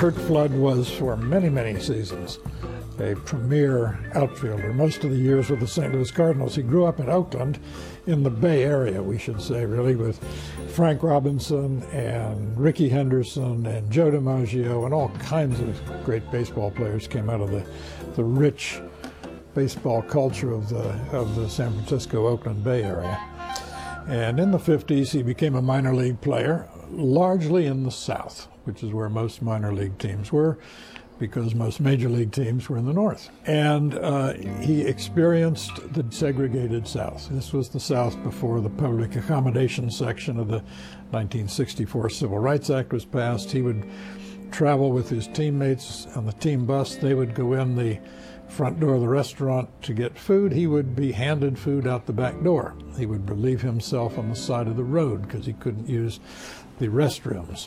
Curt Flood was, for many, many seasons, a premier outfielder, most of the years with the St. Louis Cardinals. He grew up in Oakland, in the Bay Area, we should say, really, with Frank Robinson and Rickey Henderson and Joe DiMaggio, and all kinds of great baseball players came out of the rich baseball culture of the San Francisco-Oakland Bay Area. And in the 50s, he became a minor league player, largely in the South, which is where most minor league teams were, because most major league teams were in the North. And he experienced the segregated South. This was the South before the public accommodation section of the 1964 Civil Rights Act was passed. He would travel with his teammates on the team bus. They would go in the front door of the restaurant to get food. He would be handed food out the back door. He would relieve himself on the side of the road because he couldn't use the restrooms.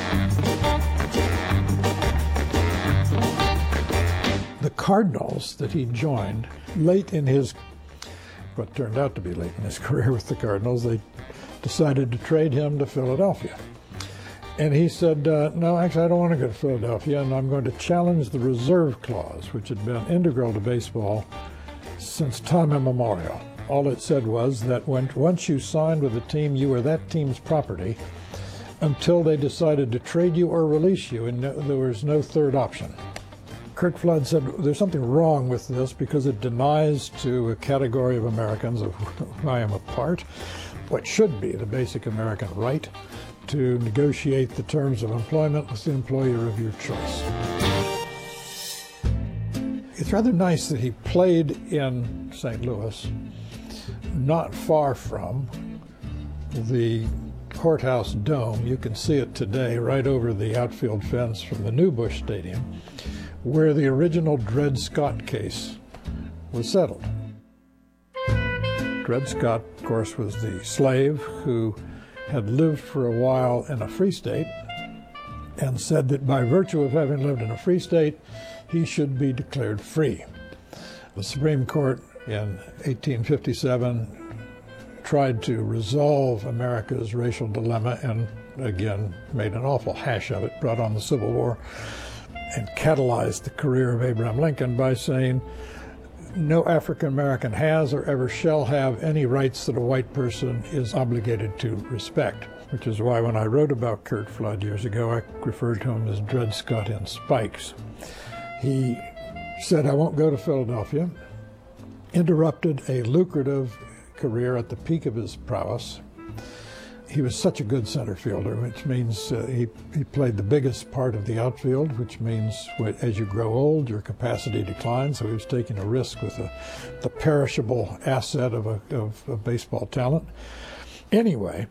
The Cardinals that he joined late in his, what turned out to be late in his career with the Cardinals, they decided to trade him to Philadelphia. And he said, no, actually, I don't want to go to Philadelphia, and I'm going to challenge the reserve clause, which had been integral to baseball since time immemorial. All it said was that once you signed with a team, you were that team's property until they decided to trade you or release you, and there was no third option. Curt Flood said, there's something wrong with this because it denies to a category of Americans, of whom I am a part, what should be the basic American right to negotiate the terms of employment with the employer of your choice. It's rather nice that he played in St. Louis, not far from the courthouse dome. You can see it today right over the outfield fence from the new Busch Stadium, where the original Dred Scott case was settled. Dred Scott, of course, was the slave who had lived for a while in a free state and said that by virtue of having lived in a free state, he should be declared free. The Supreme Court in 1857 tried to resolve America's racial dilemma and, again, made an awful hash of it, brought on the Civil War, and catalyzed the career of Abraham Lincoln by saying, no African American has or ever shall have any rights that a white person is obligated to respect, which is why when I wrote about Curt Flood years ago, I referred to him as Dred Scott in spikes. He said, I won't go to Philadelphia, interrupted a lucrative career at the peak of his prowess. He was such a good center fielder, which means he played the biggest part of the outfield, which means as you grow old, your capacity declines. So he was taking a risk with the perishable asset of baseball talent. Anyway,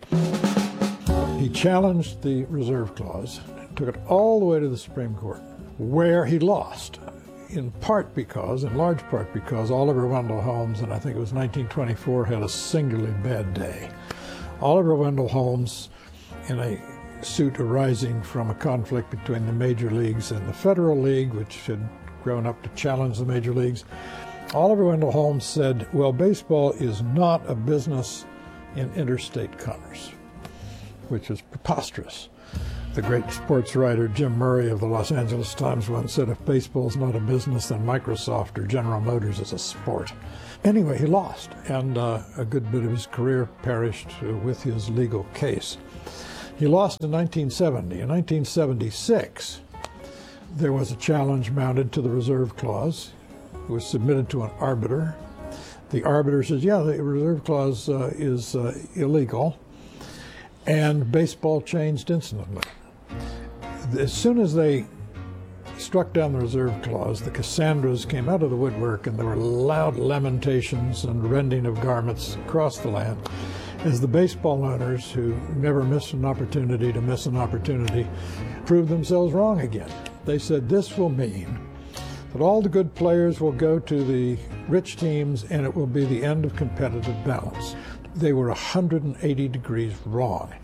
he challenged the reserve clause, took it all the way to the Supreme Court, where he lost, in large part because Oliver Wendell Holmes, and I think it was 1924, had a singularly bad day. Oliver Wendell Holmes, in a suit arising from a conflict between the major leagues and the Federal League, which had grown up to challenge the major leagues, Oliver Wendell Holmes said, well, baseball is not a business in interstate commerce, which is preposterous. The great sports writer Jim Murray of the Los Angeles Times once said, if baseball is not a business, then Microsoft or General Motors is a sport. Anyway, he lost, and a good bit of his career perished with his legal case. He lost in 1970. In 1976, there was a challenge mounted to the reserve clause. It was submitted to an arbiter. The arbiter says, yeah, the reserve clause is illegal, and baseball changed instantly. As soon as they struck down the reserve clause, the Cassandras came out of the woodwork, and there were loud lamentations and rending of garments across the land as the baseball owners, who never missed an opportunity to miss an opportunity, proved themselves wrong again. They said this will mean that all the good players will go to the rich teams and it will be the end of competitive balance. They were 180 degrees wrong.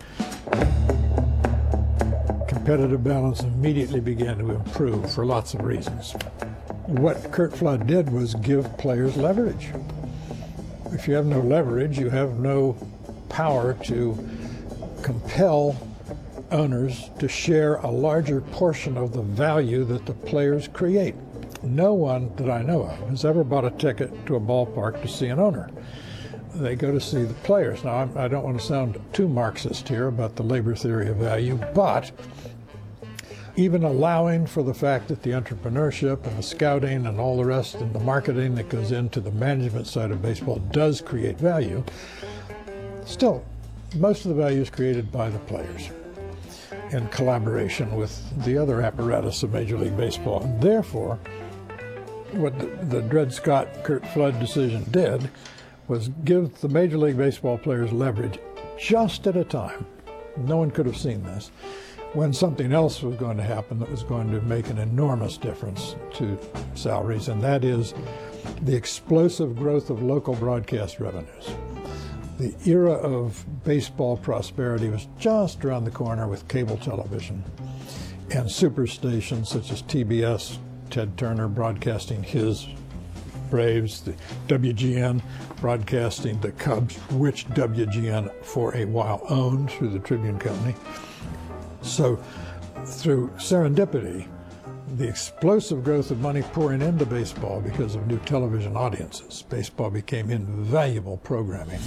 Competitive balance immediately began to improve for lots of reasons. What Curt Flood did was give players leverage. If you have no leverage, you have no power to compel owners to share a larger portion of the value that the players create. No one that I know of has ever bought a ticket to a ballpark to see an owner. They go to see the players. Now, I don't want to sound too Marxist here about the labor theory of value, but even allowing for the fact that the entrepreneurship and the scouting and all the rest and the marketing that goes into the management side of baseball does create value, still, most of the value is created by the players in collaboration with the other apparatus of Major League Baseball. And therefore, what the Dred Scott, Curt Flood decision did was give the Major League Baseball players leverage just at a time, no one could have seen this, when something else was going to happen that was going to make an enormous difference to salaries, and that is the explosive growth of local broadcast revenues. The era of baseball prosperity was just around the corner with cable television and superstations such as TBS, Ted Turner broadcasting his Braves, the WGN broadcasting the Cubs, which WGN for a while owned through the Tribune Company. So through serendipity, the explosive growth of money pouring into baseball because of new television audiences, baseball became invaluable programming.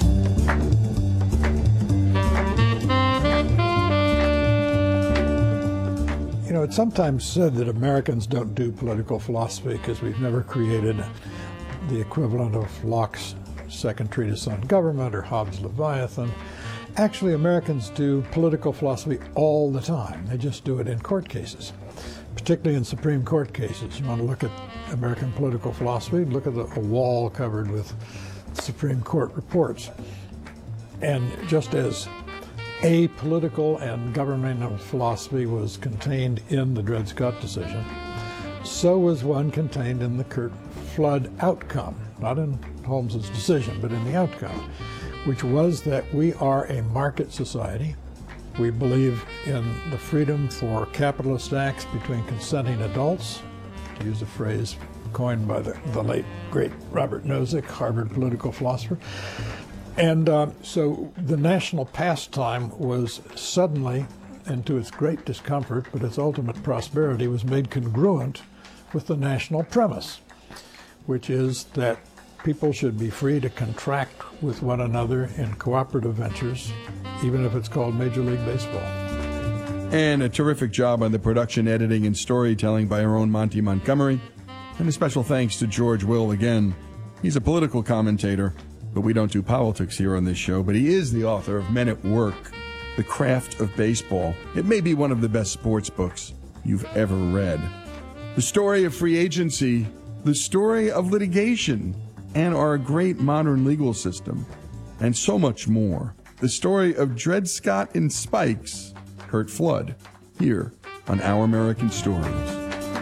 You know, it's sometimes said that Americans don't do political philosophy because we've never created the equivalent of Locke's second treatise on government or Hobbes' Leviathan. Actually, Americans do political philosophy all the time. They just do it in court cases, particularly in Supreme Court cases. You want to look at American political philosophy, look at a wall covered with Supreme Court reports. And just as apolitical and governmental philosophy was contained in the Dred Scott decision, so was one contained in the Curt Flood outcome, not in Holmes's decision, but in the outcome, which was that we are a market society. We believe in the freedom for capitalist acts between consenting adults, to use a phrase coined by the late, great Robert Nozick, Harvard political philosopher. And so the national pastime was suddenly, and to its great discomfort, but its ultimate prosperity, was made congruent with the national premise, which is that people should be free to contract with one another in cooperative ventures, even if it's called Major League Baseball. And a terrific job on the production, editing, and storytelling by our own Monty Montgomery. And a special thanks to George Will again. He's a political commentator, but we don't do politics here on this show. But he is the author of Men at Work, The Craft of Baseball. It may be one of the best sports books you've ever read. The story of free agency, the story of litigation, and our great modern legal system, and so much more. The story of Dred Scott and Spikes, Curt Flood, here on Our American Stories.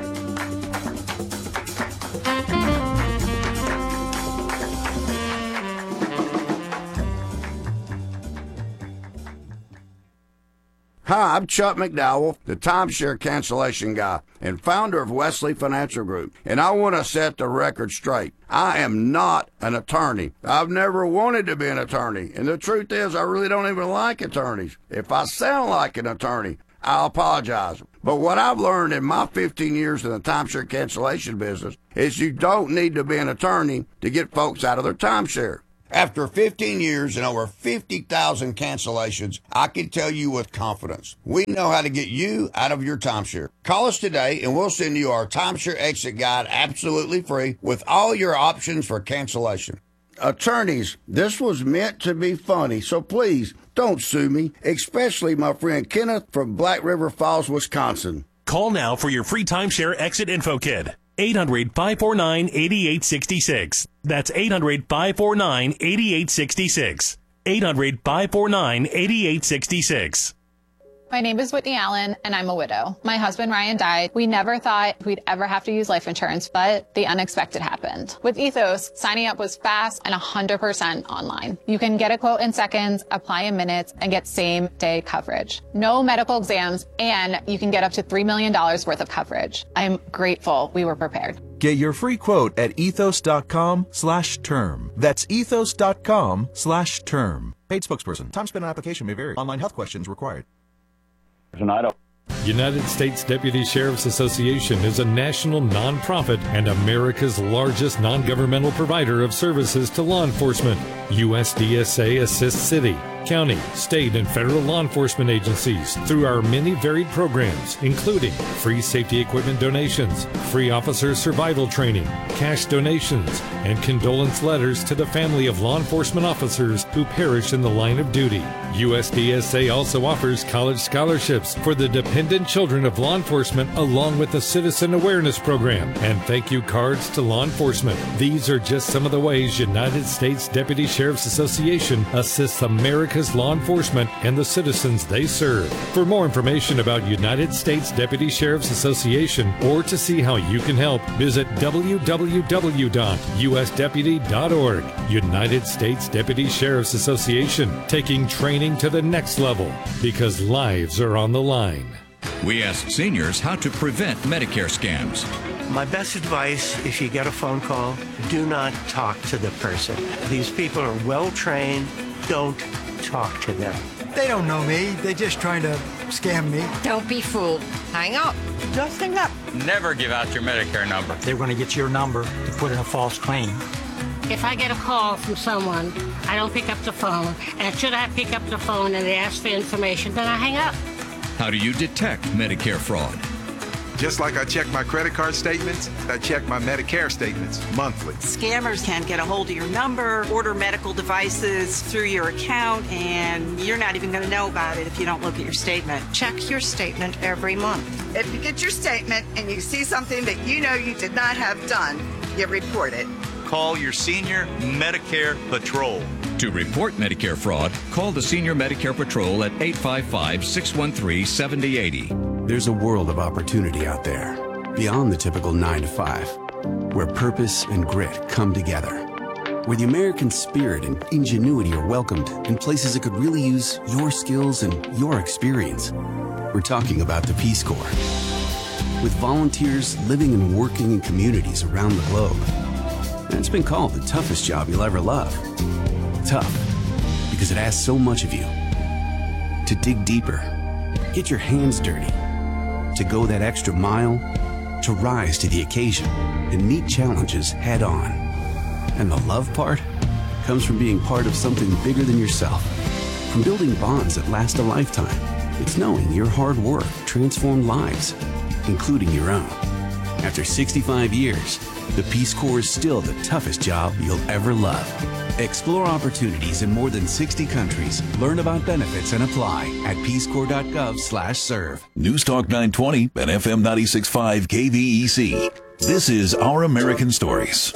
Hi, I'm Chuck McDowell, the timeshare cancellation guy and founder of Wesley Financial Group, and I want to set the record straight. I am not an attorney. I've never wanted to be an attorney, and the truth is I really don't even like attorneys. If I sound like an attorney, I'll apologize. But what I've learned in my 15 years in the timeshare cancellation business is you don't need to be an attorney to get folks out of their timeshare. After 15 years and over 50,000 cancellations, I can tell you with confidence, we know how to get you out of your timeshare. Call us today and we'll send you our timeshare exit guide absolutely free with all your options for cancellation. Attorneys, this was meant to be funny, so please don't sue me, especially my friend Kenneth from Black River Falls, Wisconsin. Call now for your free timeshare exit info kit. 800-549-8866. That's 800-549-8866. 800-549-8866. My name is Whitney Allen, and I'm a widow. My husband, Ryan, died. We never thought we'd ever have to use life insurance, but the unexpected happened. With Ethos, signing up was fast and 100% online. You can get a quote in seconds, apply in minutes, and get same-day coverage. No medical exams, and you can get up to $3 million worth of coverage. I'm grateful we were prepared. Get your free quote at ethos.com/term. That's ethos.com/term. Paid spokesperson. Time spent on application may vary. Online health questions required. And I don't. United States Deputy Sheriff's Association is a national nonprofit and America's largest non-governmental provider of services to law enforcement. USDSA assists city, county, state, and federal law enforcement agencies through our many varied programs, including free safety equipment donations, free officer survival training, cash donations, and condolence letters to the family of law enforcement officers who perished in the line of duty. USDSA also offers college scholarships for the dependent children of law enforcement, along with a citizen awareness program and thank you cards to law enforcement. These are just some of the ways United States Deputy Sheriff's Association assists America's law enforcement and the citizens they serve. For more information about United States Deputy Sheriff's Association or to see how you can help, visit www.usdeputy.org. United States Deputy Sheriff's Association, taking training to the next level because lives are on the line. We asked seniors how to prevent Medicare scams. My best advice, if you get a phone call, do not talk to the person. These people are well trained. Don't talk to them. They don't know me. They're just trying to scam me. Don't be fooled. Hang up. Just hang up. Never give out your Medicare number. They're going to get your number to put in a false claim. If I get a call from someone, I don't pick up the phone. And should I pick up the phone and they ask for information, then I hang up. How do you detect Medicare fraud? Just like I check my credit card statements, I check my Medicare statements monthly. Scammers can get a hold of your number, order medical devices through your account, and you're not even going to know about it if you don't look at your statement. Check your statement every month. If you get your statement and you see something that you know you did not have done, you report it. Call your Senior Medicare Patrol. To report Medicare fraud, call the Senior Medicare Patrol at 855-613-7080. There's a world of opportunity out there, beyond the typical 9 to 5, where purpose and grit come together, where the American spirit and ingenuity are welcomed in places that could really use your skills and your experience. We're talking about the Peace Corps. With volunteers living and working in communities around the globe. And it's been called the toughest job you'll ever love. Tough, because it asks so much of you. To dig deeper, get your hands dirty, to go that extra mile, to rise to the occasion and meet challenges head on. And the love part comes from being part of something bigger than yourself, from building bonds that last a lifetime. It's knowing your hard work transformed lives, including your own. After 65 years, the Peace Corps is still the toughest job you'll ever love. Explore opportunities in more than 60 countries. Learn about benefits and apply at peacecorps.gov/serve. News Talk 920 and FM 96.5 KVEC. This is Our American Stories.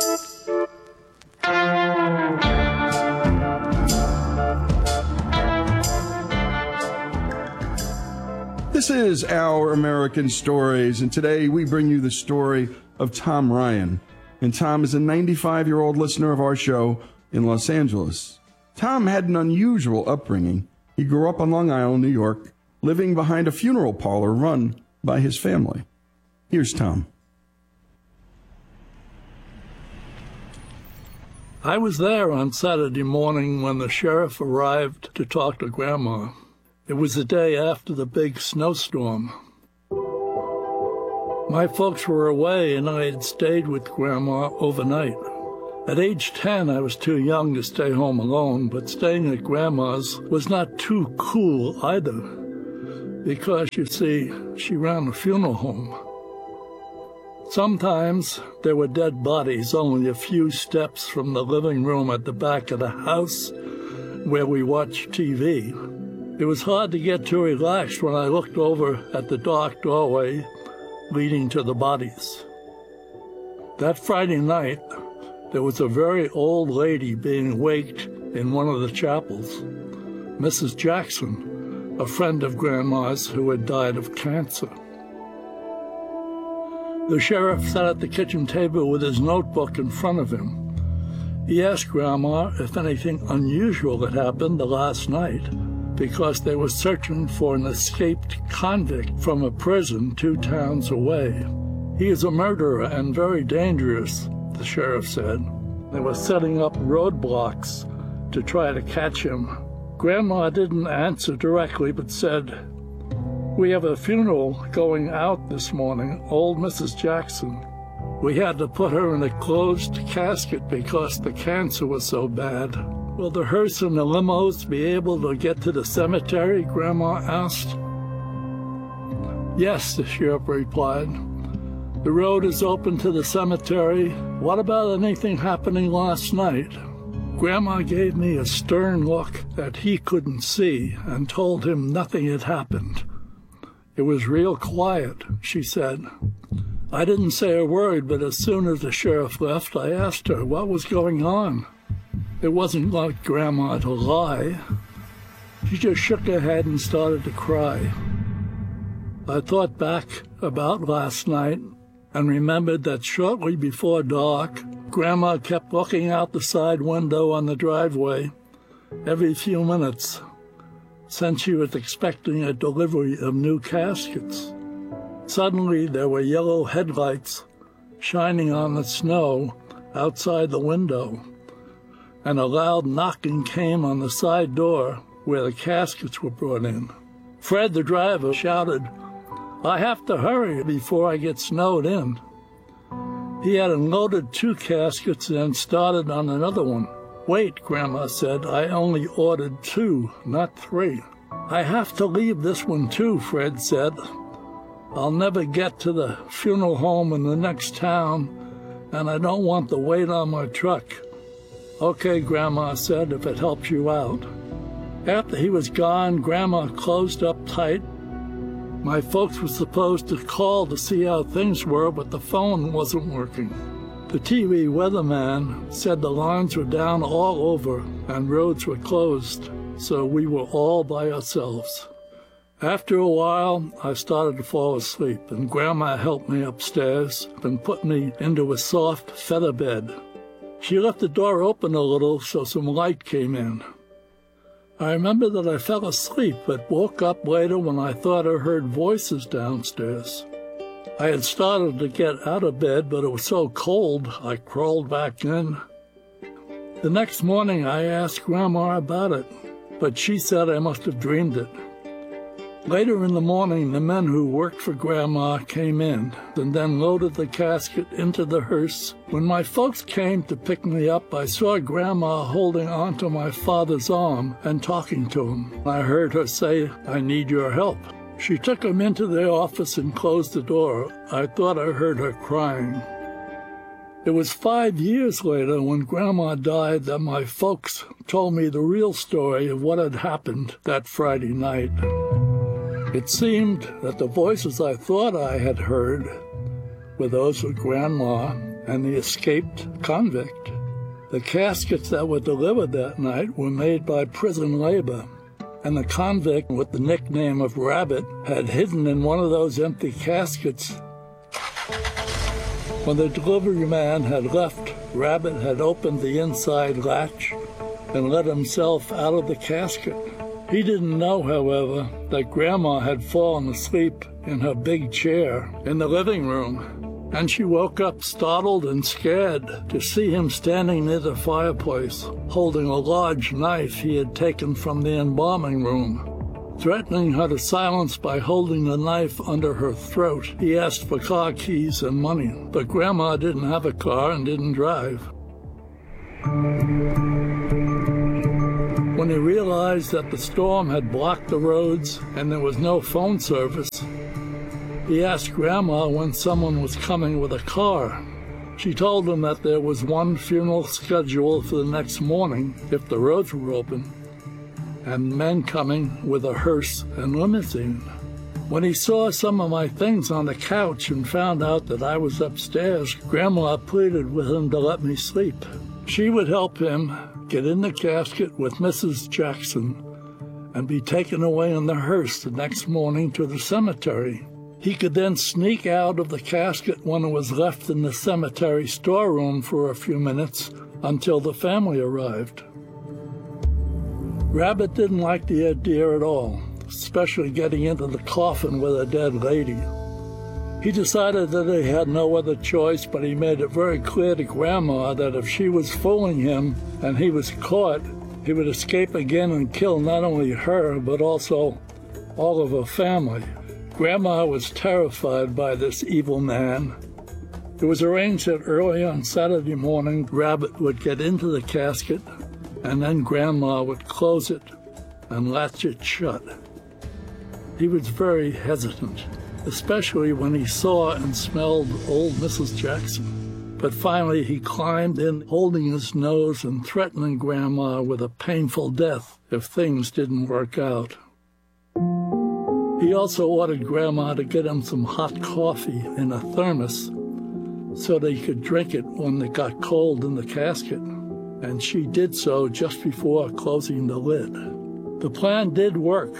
This is Our American Stories, and today we bring you the story of Tom Ryan. And Tom is a 95-year-old listener of our show in Los Angeles. Tom had an unusual upbringing. He grew up on Long Island, New York, living behind a funeral parlor run by his family. Here's Tom. I was there on Saturday morning when the sheriff arrived to talk to Grandma. It was the day after the big snowstorm. My folks were away and I had stayed with Grandma overnight. At age 10, I was too young to stay home alone, but staying at Grandma's was not too cool either, because, you see, she ran a funeral home. Sometimes there were dead bodies only a few steps from the living room at the back of the house where we watched TV. It was hard to get too relaxed when I looked over at the dark doorway leading to the bodies. That Friday night, there was a very old lady being waked in one of the chapels, Mrs. Jackson, a friend of Grandma's who had died of cancer. The sheriff sat at the kitchen table with his notebook in front of him. He asked Grandma if anything unusual had happened the last night, because they were searching for an escaped convict from a prison 2 towns away. He is a murderer and very dangerous, the sheriff said. They were setting up roadblocks to try to catch him. Grandma didn't answer directly, but said, We have a funeral going out this morning, old Mrs. Jackson. We had to put her in a closed casket because the cancer was so bad. Will the hearse and the limos be able to get to the cemetery, Grandma asked. Yes, the sheriff replied. The road is open to the cemetery. What about anything happening last night? Grandma gave me a stern look that he couldn't see and told him nothing had happened. It was real quiet, she said. I didn't say a word, but as soon as the sheriff left, I asked her what was going on. It wasn't like Grandma to lie. She just shook her head and started to cry. I thought back about last night and remembered that shortly before dark, Grandma kept looking out the side window on the driveway every few minutes, since she was expecting a delivery of new caskets. Suddenly, there were yellow headlights shining on the snow outside the window, and a loud knocking came on the side door where the caskets were brought in. Fred, the driver, shouted, I have to hurry before I get snowed in. He had unloaded 2 caskets and started on another one. Wait, Grandma said, I only ordered 2, not 3. I have to leave this one too, Fred said. I'll never get to the funeral home in the next town, and I don't want the weight on my truck. Okay, Grandma said, if it helps you out. After he was gone, Grandma closed up tight. My folks were supposed to call to see how things were, but the phone wasn't working. The TV weatherman said the lines were down all over and roads were closed, so we were all by ourselves. After a while, I started to fall asleep, and Grandma helped me upstairs and put me into a soft feather bed. She left the door open a little so some light came in. I remember that I fell asleep, but woke up later when I thought I heard voices downstairs. I had started to get out of bed, but it was so cold I crawled back in. The next morning I asked Grandma about it, but she said I must have dreamed it. Later in the morning, the men who worked for Grandma came in and then loaded the casket into the hearse. When my folks came to pick me up, I saw Grandma holding onto my father's arm and talking to him. I heard her say, I need your help. She took him into the office and closed the door. I thought I heard her crying. It was 5 years later, when Grandma died, that my folks told me the real story of what had happened that Friday night. It seemed that the voices I thought I had heard were those of Grandma and the escaped convict. The caskets that were delivered that night were made by prison labor, and the convict with the nickname of Rabbit had hidden in one of those empty caskets. When the delivery man had left, Rabbit had opened the inside latch and let himself out of the casket. He didn't know, however, that Grandma had fallen asleep in her big chair in the living room, and she woke up startled and scared to see him standing near the fireplace, holding a large knife he had taken from the embalming room. Threatening her to silence by holding the knife under her throat, he asked for car keys and money, but Grandma didn't have a car and didn't drive. When he realized that the storm had blocked the roads and there was no phone service, he asked Grandma when someone was coming with a car. She told him that there was one funeral scheduled for the next morning if the roads were open, and men coming with a hearse and limousine. When he saw some of my things on the couch and found out that I was upstairs, Grandma pleaded with him to let me sleep. She would help him get in the casket with Mrs. Jackson and be taken away in the hearse the next morning to the cemetery. He could then sneak out of the casket when it was left in the cemetery storeroom for a few minutes until the family arrived. Rabbit didn't like the idea at all, especially getting into the coffin with a dead lady. He decided that he had no other choice, but he made it very clear to Grandma that if she was fooling him and he was caught, he would escape again and kill not only her, but also all of her family. Grandma was terrified by this evil man. It was arranged that early on Saturday morning, Rabbit would get into the casket, and then Grandma would close it and latch it shut. He was very hesitant, especially when he saw and smelled old Mrs. Jackson. But finally he climbed in, holding his nose and threatening Grandma with a painful death if things didn't work out. He also ordered Grandma to get him some hot coffee in a thermos so they could drink it when it got cold in the casket, and she did so just before closing the lid. The plan did work.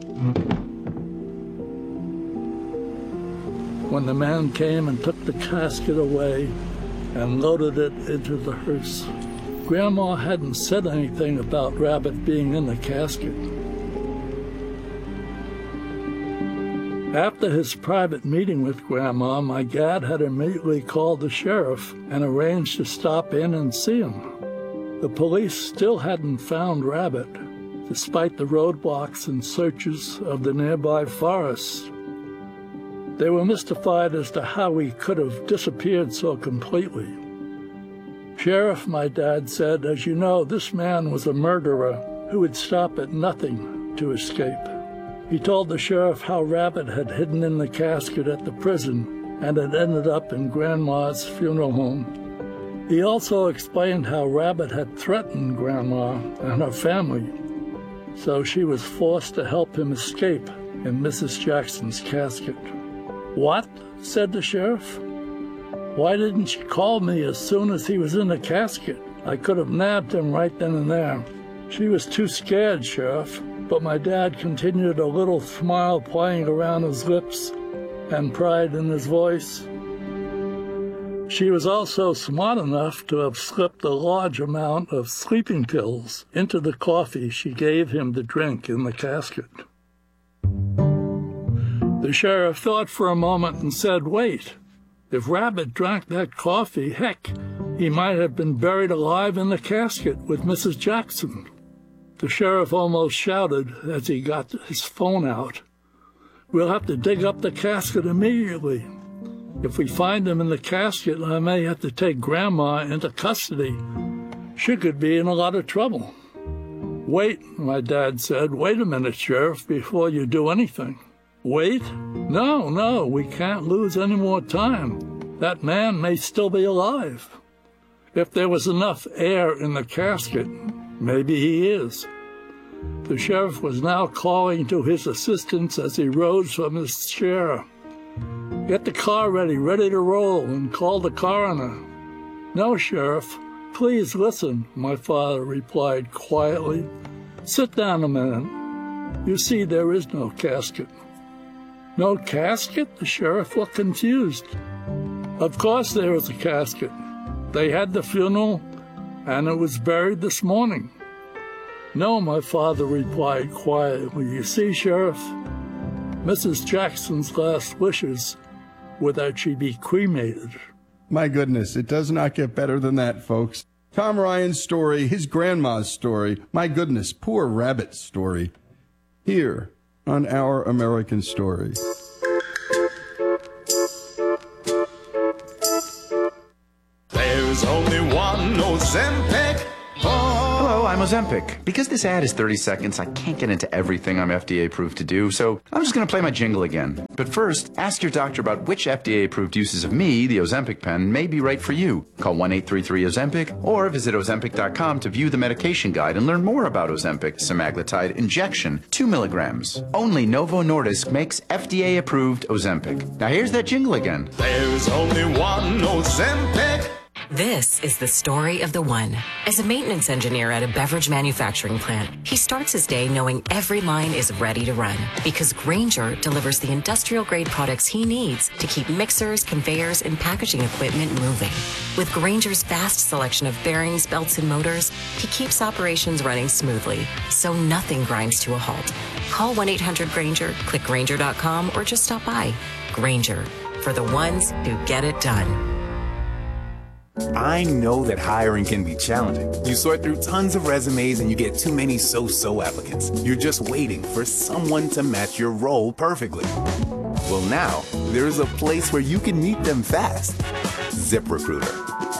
When the man came and took the casket away and loaded it into the hearse, Grandma hadn't said anything about Rabbit being in the casket. After his private meeting with Grandma, my dad had immediately called the sheriff and arranged to stop in and see him. The police still hadn't found Rabbit, despite the roadblocks and searches of the nearby forests. They were mystified as to how he could have disappeared so completely. Sheriff, my dad said, as you know, this man was a murderer who would stop at nothing to escape. He told the sheriff how Rabbit had hidden in the casket at the prison and had ended up in Grandma's funeral home. He also explained how Rabbit had threatened Grandma and her family, so she was forced to help him escape in Mrs. Jackson's casket. "What?" said the sheriff. "Why didn't she call me as soon as he was in the casket? I could have nabbed him right then and there." "She was too scared, Sheriff," but my dad continued, a little smile playing around his lips and pride in his voice. "She was also smart enough to have slipped a large amount of sleeping pills into the coffee she gave him to drink in the casket." The sheriff thought for a moment and said, "Wait, if Rabbit drank that coffee, heck, he might have been buried alive in the casket with Mrs. Jackson." The sheriff almost shouted as he got his phone out, "We'll have to dig up the casket immediately. If we find him in the casket, I may have to take Grandma into custody. She could be in a lot of trouble." "Wait," my dad said. "Wait a minute, Sheriff, before you do anything." "Wait? No, we can't lose any more time. That man may still be alive. If there was enough air in the casket, maybe he is." The sheriff was now calling to his assistants as he rose from his chair. "Get the car ready to roll, and call the coroner." "No, Sheriff, please listen," my father replied quietly. "Sit down a minute. You see, there is no casket." "No casket?" The sheriff looked confused. "Of course there is a casket. They had the funeral, and it was buried this morning." "No," my father replied quietly. "You see, Sheriff, Mrs. Jackson's last wishes were that she be cremated." My goodness, it does not get better than that, folks. Tom Ryan's story, his grandma's story, my goodness, poor Rabbit's story, here on Our American Story. There's only one Ozempic. Hello, I'm Ozempic. Because this ad is 30 seconds, I can't get into everything I'm FDA approved to do, so I'm just going to play my jingle again. But first, ask your doctor about which FDA approved uses of me, the Ozempic pen, may be right for you. Call 1-833-OZEMPIC or visit Ozempic.com to view the medication guide and learn more about Ozempic semaglutide injection, 2 milligrams. Only Novo Nordisk makes FDA approved Ozempic. Now here's that jingle again. There's only one Ozempic. This is the story of the one. As a maintenance engineer at a beverage manufacturing plant, he starts his day knowing every line is ready to run because Grainger delivers the industrial-grade products he needs to keep mixers, conveyors, and packaging equipment moving. With Grainger's vast selection of bearings, belts, and motors, he keeps operations running smoothly, so nothing grinds to a halt. Call 1-800-GRAINGER, click Grainger.com, or just stop by. Grainger, for the ones who get it done. I know that hiring can be challenging. You sort through tons of resumes and you get too many so-so applicants. You're just waiting for someone to match your role perfectly. Well, now, there's a place where you can meet them fast. ZipRecruiter.